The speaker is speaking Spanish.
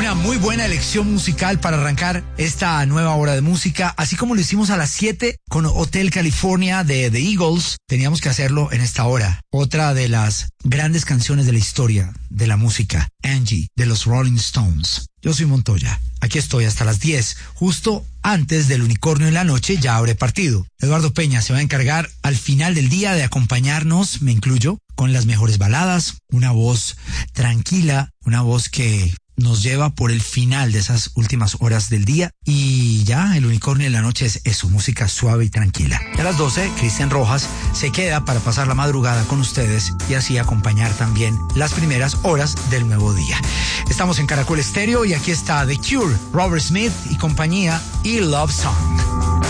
Una muy buena elección musical para arrancar esta nueva hora de música, así como lo hicimos a las 7 con Hotel California de The Eagles, teníamos que hacerlo en esta hora. Otra de las grandes canciones de la historia de la música, Angie, de los Rolling Stones. Yo soy Montoya, aquí estoy hasta las 10, justo antes del Unicornio en la Noche, ya abre partido. Eduardo Peña se va a encargar al final del día de acompañarnos, me incluyo, con las mejores baladas, una voz tranquila, una voz que nos lleva por el final de esas últimas horas del día, y ya el Unicornio en la Noche es su música suave y tranquila. A las 12, Cristian Rojas se queda para pasar la madrugada con ustedes y así acompañar también las primeras horas del nuevo día. Estamos en Caracol Estéreo y aquí está The Cure, Robert Smith y compañía y Love Song.